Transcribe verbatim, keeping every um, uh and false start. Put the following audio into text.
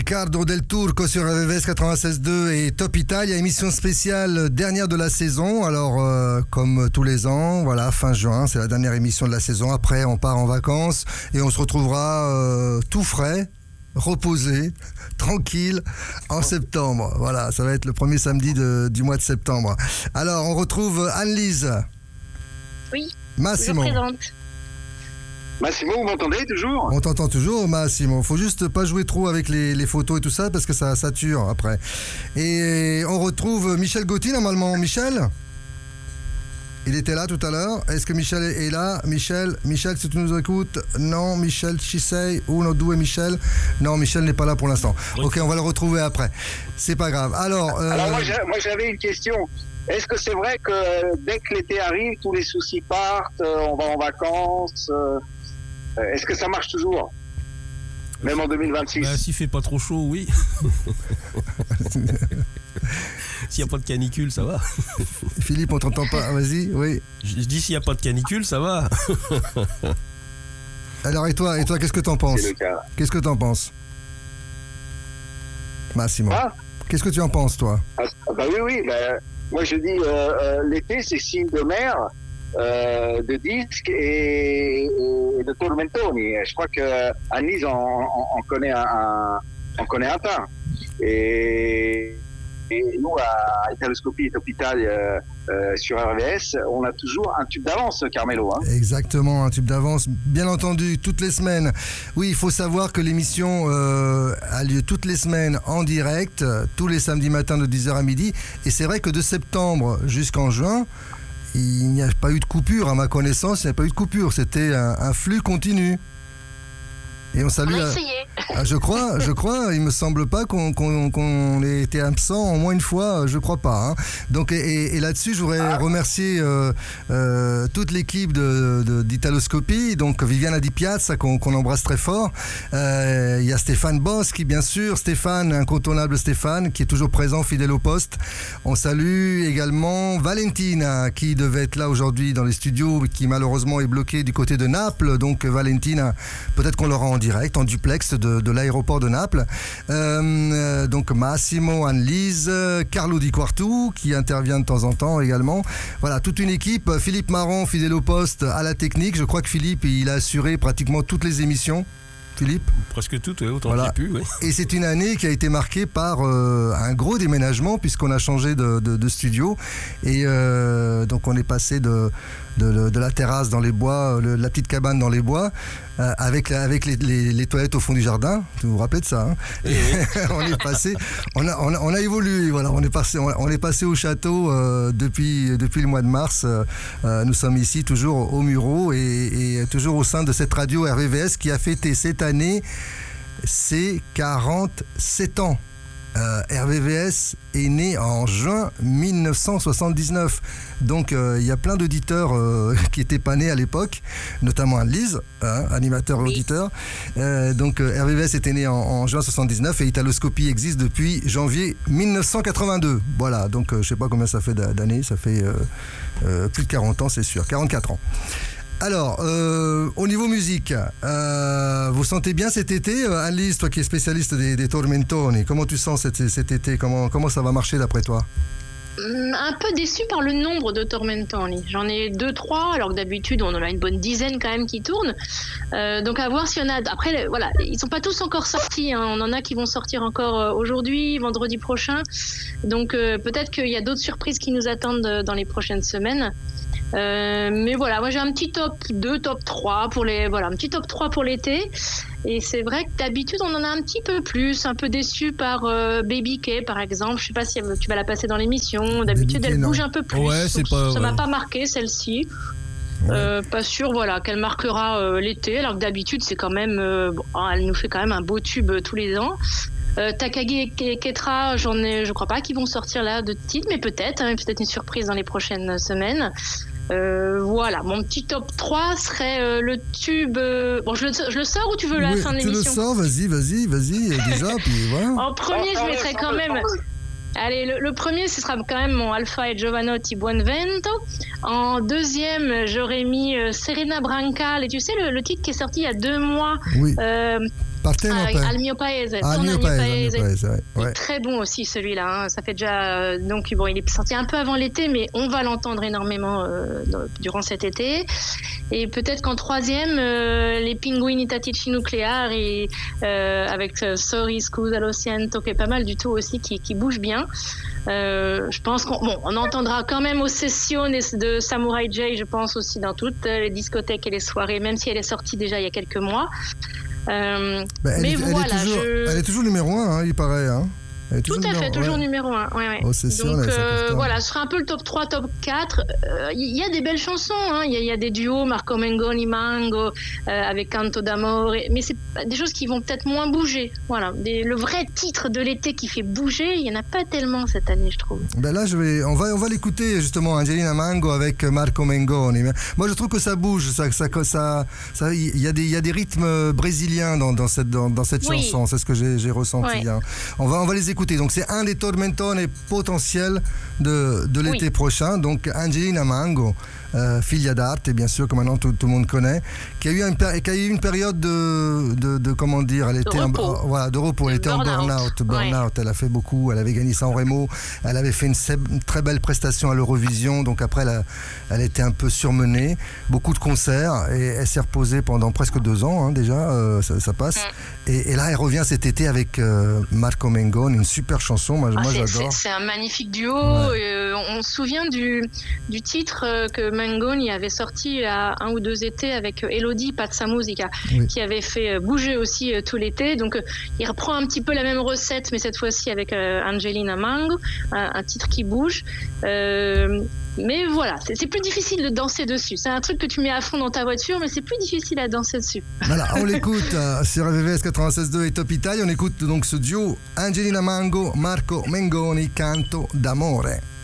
Riccardo Del Turco sur R V V S quatre-vingt-seize deux et Top Italia, émission spéciale dernière de la saison. Alors, euh, comme tous les ans, voilà, fin juin, c'est la dernière émission de la saison. Après, on part en vacances et on se retrouvera euh, tout frais, reposé, tranquille, en septembre. Voilà, ça va être le premier samedi de, du mois de septembre. Alors, on retrouve Anne-Lise. Oui, Massimo. je présente. Massimo, vous m'entendez toujours? On t'entend toujours, Massimo. Faut juste pas jouer trop avec les, les photos et tout ça parce que ça sature après. Et on retrouve Michel Gauthier normalement. Michel, il était là tout à l'heure. Est-ce que Michel est là? Michel, Michel, si tu nous écoutes. Non, Michel Chisei. Uno, due, Michel. Non, Michel n'est pas là pour l'instant. Oui. Ok, on va le retrouver après. C'est pas grave. Alors, euh... Alors moi, moi j'avais une question. Est-ce que c'est vrai que dès que l'été arrive, tous les soucis partent, on va en vacances? Est-ce que ça marche toujours? Même en deux mille vingt-six? Bah, s'il fait pas trop chaud, oui. S'il n'y a pas de canicule, ça va. Philippe, on t'entend pas. Vas-y, oui. Je dis s'il n'y a pas de canicule, ça va. Alors, et toi, et toi, qu'est-ce que t'en penses? C'est le cas. Qu'est-ce que t'en penses, Massimo? Ah Qu'est-ce que tu en penses, toi? ah, bah oui, oui. Bah, moi, je dis, euh, euh, l'été, c'est signe de mer. Euh, de disques et, et de tormentoni. Je crois que Anne-Lise en, en, en connaît un, un en connaît un tas. Et, et nous à Italoscopie et Top Italia euh, euh, sur R V S, on a toujours un tube d'avance, Carmelo. Hein. Exactement, un tube d'avance, bien entendu, toutes les semaines. Oui, il faut savoir que l'émission euh, a lieu toutes les semaines en direct, tous les samedis matins de dix heures à midi. Et c'est vrai que de septembre jusqu'en juin, il n'y a pas eu de coupure, à ma connaissance, il n'y a pas eu de coupure. C'était un, un flux continu. Et on salue. On a essayé. À, je crois, je crois. Il me semble pas qu'on, qu'on, qu'on ait été absent au moins une fois. Je crois pas. Hein. Donc, et, et là-dessus, je voudrais ah. remercier euh, euh, toute l'équipe de, de, d'Italoscopie. Donc, Viviana Di Piazza qu'on, qu'on embrasse très fort. Euh, il y a Stéphane Boschi, bien sûr. Stéphane, incontournable Stéphane, qui est toujours présent, fidèle au poste. On salue également Valentina, qui devait être là aujourd'hui dans les studios, qui malheureusement est bloquée du côté de Naples. Donc, Valentina, peut-être qu'on l'aura en direct, en duplex de, de l'aéroport de Naples. Euh, donc Massimo, Anne-Lise, Carlo Di Quartu qui intervient de temps en temps également. Voilà, toute une équipe. Philippe Marron, fidèle au poste, à la technique. Je crois que Philippe, il a assuré pratiquement toutes les émissions. Philippe? Presque toutes, oui, autant voilà. que j'ai pu, oui. Et c'est une année qui a été marquée par euh, un gros déménagement puisqu'on a changé de, de, de studio. Et euh, donc on est passé de, de, de la terrasse dans les bois, le, la petite cabane dans les bois, euh, avec, avec les, les, les toilettes au fond du jardin. Vous vous rappelez de ça, hein? Oui, oui. On est passé, on a, on a, on a évolué, voilà, on est passé, on, on est passé au château euh, depuis, depuis le mois de mars. Euh, nous sommes ici toujours au Muro et, et toujours au sein de cette radio R V V S qui a fêté cette année ses quarante-sept ans. Euh, R V V S est né en juin mille neuf cent soixante-dix-neuf. Donc il euh, y a plein d'auditeurs euh, qui n'étaient pas nés à l'époque, notamment Anne-Lise, hein, animateur et oui. auditeur. Euh, donc euh, R V V S était né en, en juin soixante-dix-neuf et Italoscopie existe depuis janvier mille neuf cent quatre-vingt-deux. Voilà, donc euh, je ne sais pas combien ça fait d'années, ça fait euh, euh, plus de quarante ans, c'est sûr, quarante-quatre ans. Alors, euh, au niveau musique, euh, vous sentez bien cet été, Anne-Lise, toi qui es spécialiste des, des tormentoni, comment tu sens cet, cet été, comment, comment ça va marcher d'après toi? Un peu déçu par le nombre de tormentoni. J'en ai deux, trois, alors que d'habitude on en a une bonne dizaine quand même qui tournent. Euh, donc à voir s'il y en a. Après, voilà, ils sont pas tous encore sortis. Hein. On en a qui vont sortir encore aujourd'hui, vendredi prochain. Donc euh, peut-être qu'il y a d'autres surprises qui nous attendent dans les prochaines semaines. Euh, mais voilà, moi j'ai un petit top deux, top trois pour les, voilà, un petit top trois pour l'été. Et c'est vrai que d'habitude on en a un petit peu plus, un peu déçu par euh, Baby K par exemple. Je sais pas si tu vas la passer dans l'émission. D'habitude Baby elle K, bouge non. un peu plus. Ouais, c'est pas, ça ouais. m'a pas marqué celle-ci. Ouais. Euh, pas sûr, voilà, qu'elle marquera euh, l'été. Alors que d'habitude c'est quand même, euh, bon, elle nous fait quand même un beau tube euh, tous les ans. Euh, Takagi et Ketra, j'en ai, je crois pas qu'ils vont sortir là de titres, mais peut-être, hein, peut-être une surprise dans les prochaines semaines. Euh, voilà, mon petit top trois serait euh, le tube. Euh... Bon, je le, je le sors ou tu veux la oui, fin de tu l'émission? Tu le sors, vas-y, vas-y, vas-y, déjà, puis voilà. En premier, je mettrais quand même. Allez, le, le premier, ce sera quand même mon Alpha et Giovanotti Buonvento. En deuxième, j'aurais mis euh, Serena Branca. Et tu sais, le, le titre qui est sorti il y a deux mois. Oui. Euh, Partenope. Ah, Al mio paese. Ah, al mio paese, al mio paese, ouais. Il est Ouais. très bon aussi celui-là. Hein. Ça fait déjà euh, donc bon, il est sorti un peu avant l'été, mais on va l'entendre énormément euh, dans- durant cet été. Et peut-être qu'en troisième, euh, les Pinguini Tattici Nucleari euh, avec euh, Sorry Scusa Lo Siento, qui est pas mal du tout aussi, qui, qui bouge bien. Euh, je pense qu'on bon, on entendra quand même Ossessione de Samurai J, je pense aussi dans toutes les discothèques et les soirées, même si elle est sortie déjà il y a quelques mois. Euh, Ben, elle, mais est, elle est voilà, toujours, je... elle est toujours numéro un, hein, il paraît. Hein. Elle est Tout toujours à fait, numéro- toujours ouais. numéro un. Ouais, ouais. Ossessione, Donc ça euh, cartonne. voilà, ce sera un peu le top trois, top quatre. Il y a des belles chansons, hein. Il y, a- il y a des duos, Marco Mengoni, Mango, euh, avec Canto d'Amore, mais c'est pas- des choses qui vont peut-être moins bouger. Voilà, Des- le vrai titre de l'été qui fait bouger, il n'y en a pas tellement cette année, je trouve. Ben là, je vais, on va, on va l'écouter justement, Angelina Mango avec Marco Mengoni. Mais moi, je trouve que ça bouge, ça, ça, ça, ça- il y a des, il y a des rythmes brésiliens dans, dans cette, dans, dans cette Oui. chanson. C'est ce que j'ai, j'ai ressenti. Ouais. Hein. On va, on va les écouter. Donc, c'est un des tormentone potentiels de, de l'été Oui. prochain. Donc, Angelina Mango, euh, figlia d'arte, bien sûr, que maintenant tout, tout le monde connaît, qui a eu, un, péri- qui a eu une période de, de, de comment dire, elle était repos. en, voilà, de repos. Elle De était en burn-out. burn-out. burn-out. Elle a fait beaucoup. Elle avait gagné San Remo. Elle avait fait une, sé- une très belle prestation à l'Eurovision. Donc après, elle, a- elle était un peu surmenée. Beaucoup de concerts. Et elle s'est reposée pendant presque deux ans, hein, déjà. euh, ça, ça passe. Et, et là, elle revient cet été avec euh, Marco Mengoni, une super chanson. Moi, Ah, moi c'est- j'adore. c'est c'est un magnifique duo. Ouais. Euh, on se souvient du, du titre euh, que Mengoni avait sorti il y a un ou deux étés avec euh, Elodie Pazza Musica, Oui. qui avait fait euh, bouger aussi euh, tout l'été. Donc euh, il reprend un petit peu la même recette, mais cette fois-ci avec euh, Angelina Mango, un, un titre qui bouge. Euh, mais voilà, c'est c'est plus difficile de danser dessus. C'est un truc que tu mets à fond dans ta voiture, mais c'est plus difficile à danser dessus. Voilà, on l'écoute euh, sur R V V S quatre-vingt-seize deux et Top Italia. On écoute donc ce duo Angelina Mango, Marco Mengoni, Canto d'Amore.